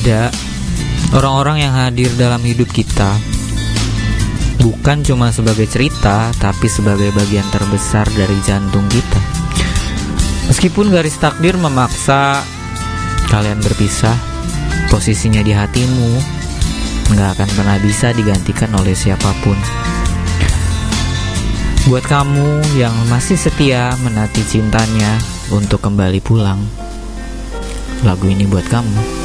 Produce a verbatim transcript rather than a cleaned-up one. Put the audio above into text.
ada orang-orang yang hadir dalam hidup kita bukan cuma sebagai cerita, tapi sebagai bagian terbesar dari jantung kita. Meskipun garis takdir memaksa kalian berpisah, posisinya di hatimu gak akan pernah bisa digantikan oleh siapapun. Buat kamu yang masih setia menanti cintanya untuk kembali pulang, lagu ini buat kamu.